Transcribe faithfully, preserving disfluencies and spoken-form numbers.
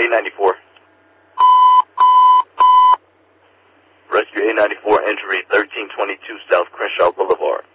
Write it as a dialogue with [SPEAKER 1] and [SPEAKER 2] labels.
[SPEAKER 1] eight ninety-four. Rescue eight ninety-four, entry thirteen twenty-two South Crenshaw Boulevard.